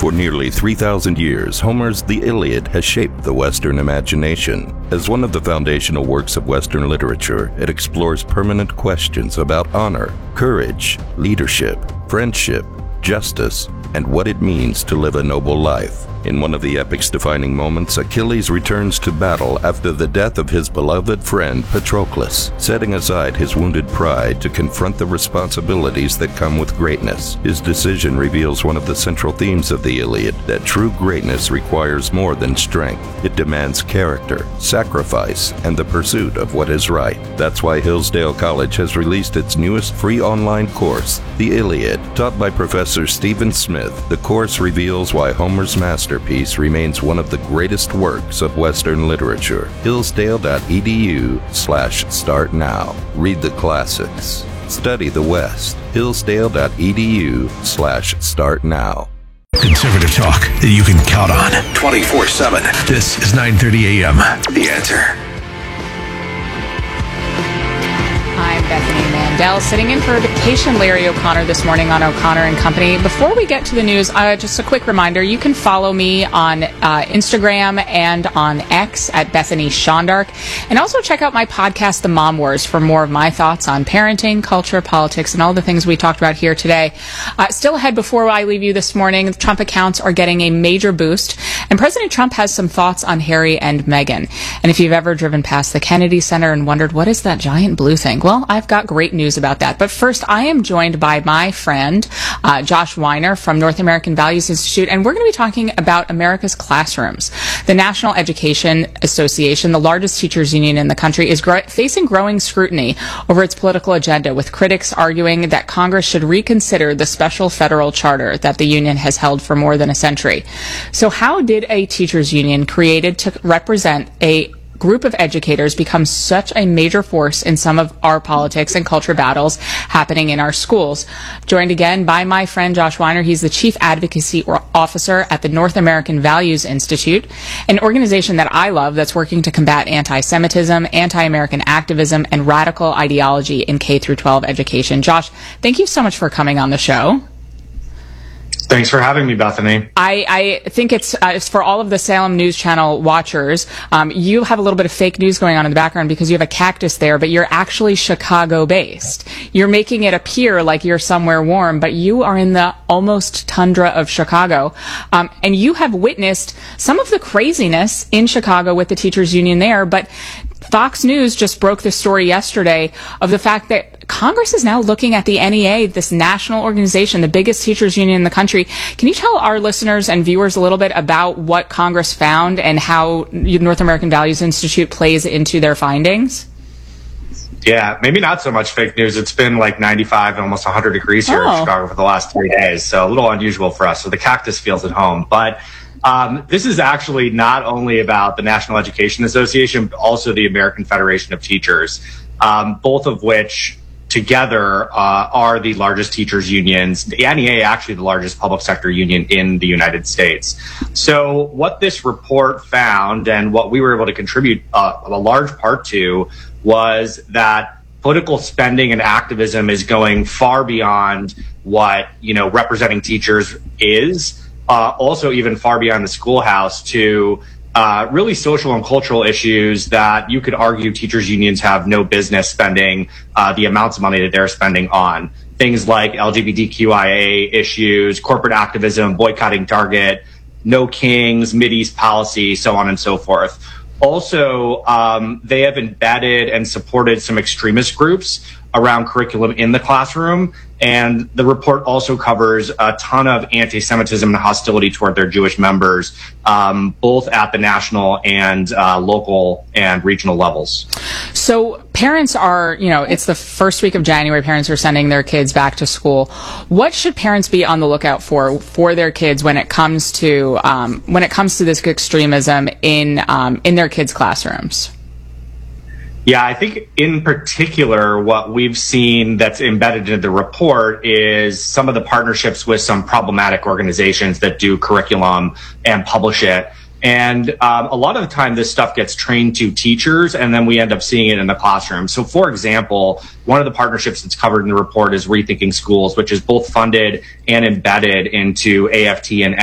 For nearly 3,000 years, Homer's The Iliad has shaped the Western imagination. As one of the foundational works of Western literature, it explores permanent questions about honor, courage, leadership, friendship, justice, and what it means to live a noble life. In one of the epic's defining moments, Achilles returns to battle after the death of his beloved friend Patroclus, setting aside his wounded pride to confront the responsibilities that come with greatness. His decision reveals one of the central themes of the Iliad, that true greatness requires more than strength. It demands character, sacrifice, and the pursuit of what is right. That's why Hillsdale College has released its newest free online course, The Iliad. Taught by Professor Stephen Smith, the course reveals why Homer's masterpiece remains one of the greatest works of Western literature. Hillsdale.edu/start now. Read the classics. Study the West. Hillsdale.edu/start now. Conservative talk that you can count on 24/7. This is 9:30 a.m. The Answer. I'm Bethany Mandel, sitting in for vacation Larry O'Connor this morning on O'Connor and Company. Before we get to the news, just a quick reminder, you can follow me on Instagram and on X at Bethany Shondark. And also check out my podcast, The Mom Wars, for more of my thoughts on parenting, culture, politics, and all the things we talked about here today. Still ahead before I leave you this morning, the Trump accounts are getting a major boost. And President Trump has some thoughts on Harry and Meghan. And if you've ever driven past the Kennedy Center and wondered, what is that giant blue thing? Well, I've got great news about that. But first, I am joined by my friend, Josh Weiner from North American Values Institute, and we're going to be talking about America's classrooms. The National Education Association, the largest teachers union in the country, is facing growing scrutiny over its political agenda, with critics arguing that Congress should reconsider the special federal charter that the union has held for more than a century. So how did a teachers union created to represent a group of educators become such a major force in some of our politics and culture battles happening in our schools? Joined again by my friend Josh Weiner. He's the Chief Advocacy Officer at the North American Values Institute, an organization that I love that's working to combat anti-Semitism, anti-American activism, and radical ideology in K-12 education. Josh, thank you so much for coming on the show. Thanks for having me, Bethany. I think it's for all of the Salem News Channel watchers. You have a little bit of fake news going on in the background because you have a cactus there, but you're actually Chicago-based. You're making it appear like you're somewhere warm, but you are in the almost tundra of Chicago. And you have witnessed some of the craziness in Chicago with the teachers union there, but Fox News just broke the story yesterday of the fact that Congress is now looking at the NEA, this national organization, the biggest teachers union in the country. Can you tell our listeners and viewers a little bit about what Congress found and how North American Values Institute plays into their findings? Yeah, maybe not so much fake news. It's been like 95 and almost 100 degrees here in Chicago for the last 3 days, so a little unusual for us. So the cactus feels at home. But this is actually not only about the National Education Association, but also the American Federation of Teachers, both of which together are the largest teachers unions. The NEA actually the largest public sector union in the United States. So what this report found and what we were able to contribute a large part to was that political spending and activism is going far beyond what, representing teachers is. Also even far beyond the schoolhouse to really social and cultural issues that you could argue teachers unions have no business spending the amounts of money that they're spending on. Things like LGBTQIA issues, corporate activism, boycotting Target, No Kings, Mideast policy, so on and so forth. Also, they have embedded and supported some extremist groups around curriculum in the classroom. And the report also covers a ton of anti-Semitism and hostility toward their Jewish members, both at the national and local and regional levels. So parents are, it's the first week of January, parents are sending their kids back to school. What should parents be on the lookout for their kids when it comes to this extremism in their kids' classrooms? Yeah, I think in particular, what we've seen that's embedded in the report is some of the partnerships with some problematic organizations that do curriculum and publish it. And a lot of the time, this stuff gets trained to teachers, and then we end up seeing it in the classroom. So, for example, one of the partnerships that's covered in the report is Rethinking Schools, which is both funded and embedded into AFT and